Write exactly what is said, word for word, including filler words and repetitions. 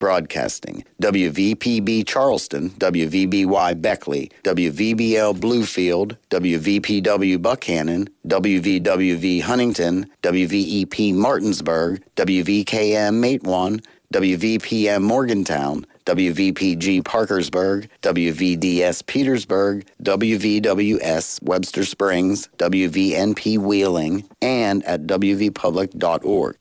Broadcasting, W V P B Charleston, W V B Y Beckley, W V B L Bluefield, W V P W Buckhannon, W V W V Huntington, W V E P Martinsburg, W V K M Matewan, W V P M Morgantown, W V P G Parkersburg, W V D S Petersburg, W V W S Webster Springs, W V N P Wheeling, and at W V public dot org.